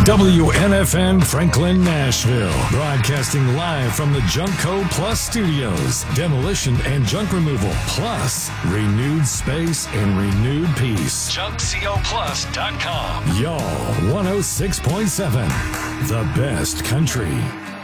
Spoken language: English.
WNFN Franklin, Nashville. Broadcasting live from the Junkco Plus studios. Demolition and junk removal, plus renewed space and renewed peace. JunkCoPlus.com. Y'all 106.7. The best country.